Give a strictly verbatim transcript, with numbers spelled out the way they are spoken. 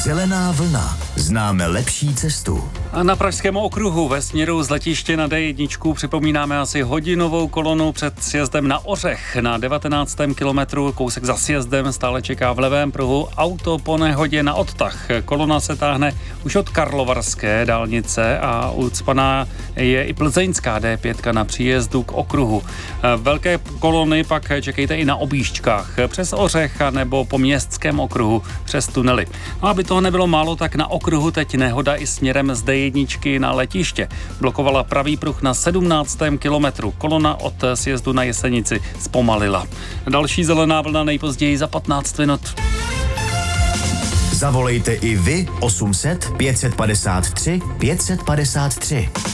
Zelená vlna. Známe lepší cestu. A na Pražském okruhu ve směru z letiště na D jedna připomínáme asi hodinovou kolonu před sjezdem na Ořech. Na devatenáctém kilometru, kousek za sjezdem, stále čeká v levém pruhu auto po nehodě na odtah. Kolona se táhne už od karlovarské dálnice a ucpaná je i plzeňská D pět na příjezdu k okruhu. Velké kolony pak čekejte i na objížďkách přes Ořech a nebo po městském okruhu přes tunely. No, aby toho nebylo málo, tak na okruhu teď nehoda i směrem z D jedna na letiště. Blokovala pravý pruh na sedmnáctém kilometru. Kolona od sjezdu na Jesenici zpomalila. Další zelená vlna nejpozději za patnáct minut. Zavolejte i vy osm set pět set padesát tři pět set padesát tři.